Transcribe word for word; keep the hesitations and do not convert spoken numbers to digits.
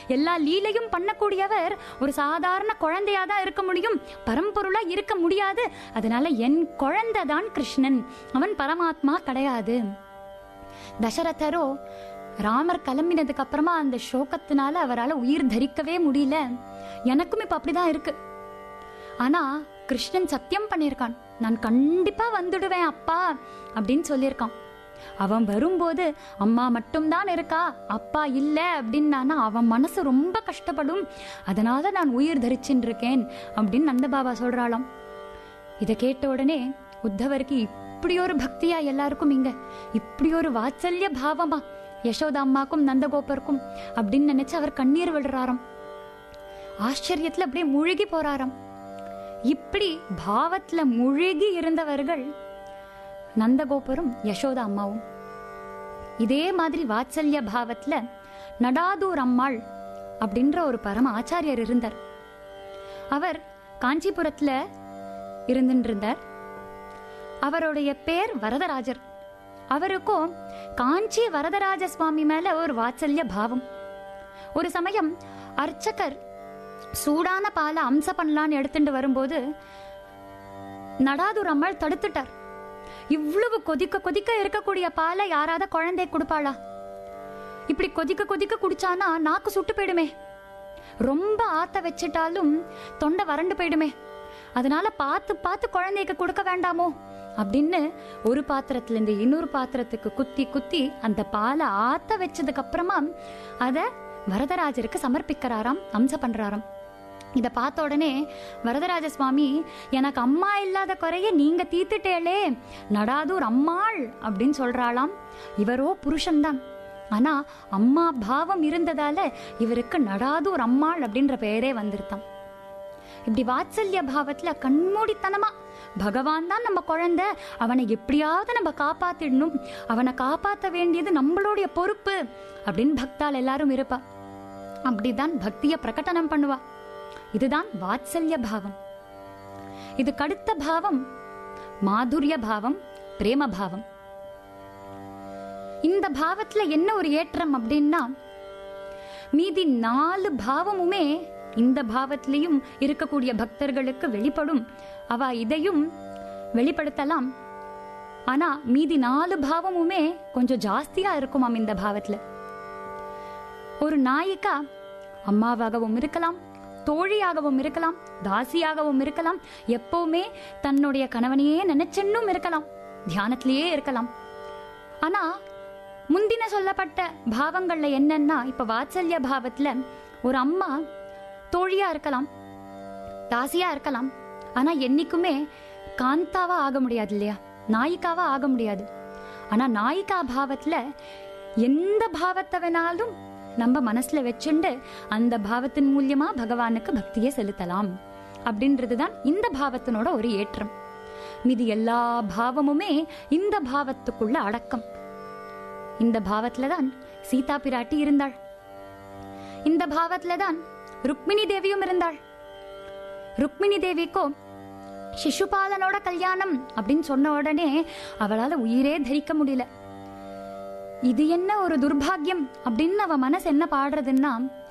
எல்லா லீலையும் பண்ணக்கூடியவர் ஒரு சாதாரண குழந்தையா தான் இருக்க முடியும், பரம்பொருளா இருக்க முடியாது. அதனால என் குழந்தை தான் கிருஷ்ணன், அவன் பரமாத்மா கிடையாது. தசரதரோ ராமர் கிளம்பினதுக்கு அப்புறமா அந்த சோகத்தினால அவரால் உயிர் தரிக்கவே முடியல. எனக்கும் இப்ப அப்படிதான் இருக்கு. ஆனா கிருஷ்ணன் சத்தியம் பண்ணியிருக்கான், நான் கண்டிப்பா வந்துடுவேன் அப்பா அப்படின்னு சொல்லியிருக்கான். அவன் வரும்போது அம்மா மட்டும்தான் இருக்கா, அப்பா இல்ல அப்படின்னா அவன் மனசு ரொம்ப கஷ்டப்படும். அதனால நான் உயிர் தரிச்சுட்டு இருக்கேன் அப்படின்னு நந்த பாபா சொல்றாளாம். இதை கேட்ட உடனே உத்தவருக்கு இப்படி ஒரு பக்தியா எல்லாருக்கும் இங்க, இப்படி ஒரு வாத்சல்ய பாவமா யசோதா அம்மாக்கும் நந்தகோபருக்கும் அப்படின்னு நினைச்சு அவர் கண்ணீர் விடுறாராம். ஆச்சரியத்துல அப்படியே முழுகி போறாராம். இப்படி பாவத்துல முழுகி இருந்தவர்கள் நந்தகோபரும் யசோதா அம்மாவும். இதே மாதிரி வாத்சல்ய பாவத்துல நடாதூர் அம்மாள் அப்படின்ற ஒரு பரம ஆச்சாரியர் இருந்தார். அவர் காஞ்சிபுரத்துல இருந்துருந்தார். அவருடைய பேர் வரதராஜர். அவருக்கும் காஞ்சி வரதராஜ சுவாமி மேல ஒரு வாத்சல்ய பாவம். ஒரு சமயம் அர்ச்சகர் சூடான பாலை அம்ச பண்ணலான்னு எடுத்துட்டு வரும்போது நடாதூர் அம்மாள் தடுத்துட்டார். இவ்வளவு கொதிக்க கொதிக்க இருக்கக்கூடிய பாலை யாராவது குழந்தை கொடுப்பாளா? இப்படி கொதிக்க கொதிக்க குடிச்சானா நாக்கு சுட்டு போயிடுமே, ரொம்ப ஆத்த வச்சிட்டாலும் தொண்டை வறண்டு போயிடுமே. அதனால பார்த்து பார்த்து குழந்தைக்கு கொடுக்க வேண்டாமோ அப்படின்னு ஒரு பாத்திரத்துல இருந்து இன்னொரு பாத்திரத்துக்கு குத்தி குத்தி அந்த பாலை ஆத்த வச்சதுக்கு அப்புறமா அத வரதராஜருக்கு சமர்ப்பிக்கிறாராம், அம்ச பண்றாராம். இத பார்த்த உடனே வரதராஜ சுவாமி, எனக்கு அம்மா இல்லாத குறைய நீங்க தீத்துட்டேளே, நடாதூர் அம்மாள் அப்படின்னு சொல்றாளாம். இவரோ புருஷன்தான், ஆனா அம்மா பாவம் இருந்ததால இவருக்கு நடாதூர் அம்மாள் அப்படின்ற பெயரே வந்திருத்தான். இப்படி வாத்சல்ய பாவத்துல கண்மூடித்தனமா பகவான் தான் நம்ம குழந்தை, அவனை எப்படியாவது நம்ம காப்பாத்திடணும், அவனை காப்பாற்ற வேண்டியது நம்மளுடைய பொறுப்பு அப்படின்னு பக்தால் எல்லாரும் இருப்பா. அப்படிதான் பக்திய பிரகடனம் பண்ணுவா. இதுதான் வாத்சல்ய பாவம். இதுக்கு அடுத்த பாவம் மாதுரிய பாவம், பிரேம பாவம். இந்த பாவத்துல என்ன ஒரு ஏற்றம் அப்படின்னா, மீதி நாலு பாவமுமே இந்த பாவத்திலையும் இருக்கக்கூடிய பக்தர்களுக்கு வெளிப்படும். அவ இதையும் வெளிப்படுத்தலாம். ஆனா மீதி நாலு பாவமுமே கொஞ்சம் ஜாஸ்தியா இருக்குமாம் இந்த பாவத்துல. ஒரு நாயிக்கா அம்மாவாகவும் இருக்கலாம், தோழியாகவும் இருக்கலாம், தாசியாகவும் இருக்கலாம், எப்பவுமே தன்னுடைய கணவனையே நினைச்சுன்னும் இருக்கலாம், தியானத்திலேயே இருக்கலாம். ஆனா முந்தின சொல்லப்பட்ட பாவங்கள்ல என்னன்னா, இப்ப வாத்சல்ய பாவத்துல ஒரு அம்மா தோழியா இருக்கலாம், தாசியா இருக்கலாம், ஆனா என்னைக்குமே காந்தாவா ஆக முடியாது இல்லையா, நாயிக்காவா ஆக முடியாது. ஆனா நாயிகா பாவத்துல எந்த பாவத்தை வேணாலும் நம்ம மனசுல வச்சுண்டு அந்த பாவத்தின் மூலியமா பகவானுக்கு பக்தியை செலுத்தலாம் அப்படின்றதுதான் இந்த பாவத்தினோட ஒரு ஏற்றம். மீதி எல்லா பாவமுமே இந்த பாவத்துக்குள்ள அடக்கம். இந்த பாவத்துலதான் சீதா பிராட்டி இருந்தாள். இந்த பாவத்துலதான் ருக்மிணி தேவியும் இருந்தாள். ருக்மிணி தேவிக்கோ சிசுபாலனோட கல்யாணம் அப்படின்னு சொன்ன உடனே அவளால உயிரே தரிக்க முடியல. இது என்ன ஒரு துர்பாகியம் அப்படின்னு அவ மனசு என்ன பாடுறதுன்னா,